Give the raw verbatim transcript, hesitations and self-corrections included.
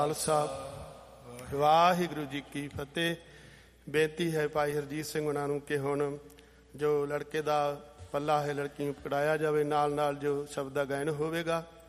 ਖਾਲਸਾ ਵਾਹਿਗੁਰੂ ਜੀ ਕੀ ਫਤਿਹ। ਬੇਨਤੀ ਹੈ ਭਾਈ ਹਰਜੀਤ ਸਿੰਘ ਉਹਨਾਂ ਨੂੰ ਕਿ ਹੁਣ ਜੋ ਲੜਕੇ ਦਾ ਪੱਲਾ ਹੈ ਲੜਕੀ ਨੂੰ ਪਕੜਾਇਆ ਜਾਵੇ, ਨਾਲ ਨਾਲ ਜੋ ਸ਼ਬਦ ਦਾ ਗਾਇਨ ਹੋਵੇਗਾ।